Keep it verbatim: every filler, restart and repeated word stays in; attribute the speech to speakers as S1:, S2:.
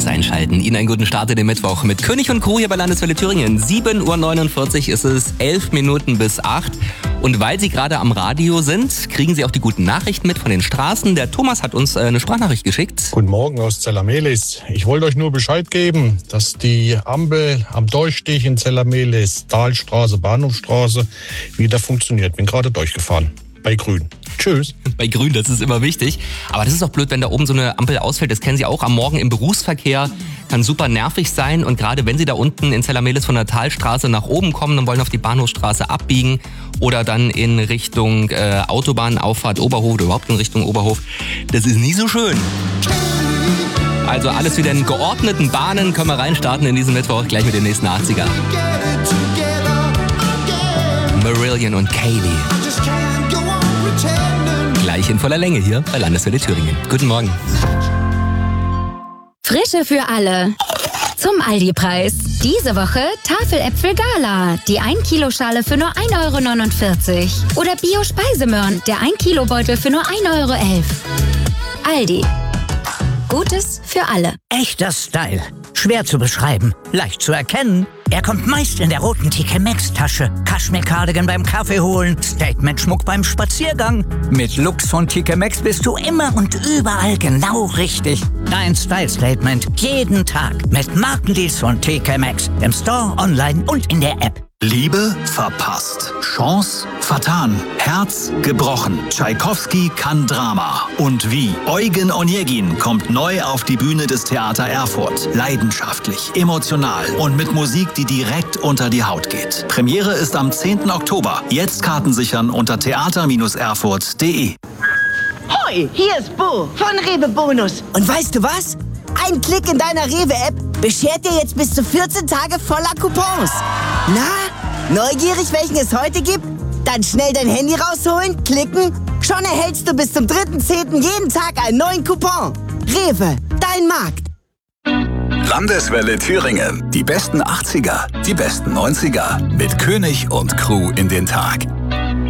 S1: fürs Einschalten. Ihnen einen guten Start in den Mittwoch mit König und Crew hier bei Landeswelle Thüringen. sieben Uhr neunundvierzig ist es, elf Minuten bis acht. Und weil Sie gerade am Radio sind, kriegen Sie auch die guten Nachrichten mit von den Straßen. Der Thomas hat uns eine Sprachnachricht geschickt.
S2: Guten Morgen aus Zellamelis. Ich wollte euch nur Bescheid geben, dass die Ampel am Durchstich in Zellamelis, Dahlstraße, Bahnhofstraße, wieder funktioniert. Bin gerade durchgefahren. Bei Grün. Tschüss.
S1: Bei Grün, das ist immer wichtig. Aber das ist auch blöd, wenn da oben so eine Ampel ausfällt. Das kennen Sie auch am Morgen im Berufsverkehr. Kann super nervig sein. Und gerade wenn Sie da unten in Zellamelis von der Talstraße nach oben kommen und wollen auf die Bahnhofstraße abbiegen oder dann in Richtung äh, Autobahnauffahrt Oberhof oder überhaupt in Richtung Oberhof, das ist nie so schön. Also alles wieder in geordneten Bahnen. Können wir reinstarten in diesen Mittwoch gleich mit den nächsten achtziger. Marillion und Kaylee. Gleich in voller Länge hier bei Landeswelle Thüringen. Guten Morgen.
S3: Frische für alle. Zum Aldi-Preis. Diese Woche Tafeläpfel Gala. Die ein Kilo Schale für nur ein Euro neunundvierzig. Oder Bio-Speisemöhren. Der ein Kilo Beutel für nur ein Euro elf. Aldi. Gutes für alle.
S4: Echter Style. Schwer zu beschreiben, leicht zu erkennen. Er kommt meist in der roten T K Maxx Tasche. Kaschmir-Cardigan beim Kaffee holen, Statement-Schmuck beim Spaziergang. Mit Looks von T K Maxx bist du immer und überall genau richtig. Dein Style-Statement jeden Tag mit Markendeals von T K Maxx. Im Store, online und in der App.
S5: Liebe verpasst. Chance vertan. Herz gebrochen. Tschaikowski kann Drama. Und wie? Eugen Onegin kommt neu auf die Bühne des Theater Erfurt. Leidenschaftlich, emotional und mit Musik, die direkt unter die Haut geht. Premiere ist am zehnten Oktober. Jetzt Karten sichern unter theater erfurt punkt de.
S6: Hoi, hier ist Bo von Rewe Bonus. Und weißt du was? Ein Klick in deiner Rewe-App beschert dir jetzt bis zu vierzehn Tage voller Coupons. Na, neugierig, welchen es heute gibt? Dann schnell dein Handy rausholen, klicken. Schon erhältst du bis zum dritten zehnten jeden Tag einen neuen Coupon. Rewe, dein Markt.
S5: Landeswelle Thüringen. Die besten achtziger, die besten neunziger. Mit König und Crew in den Tag.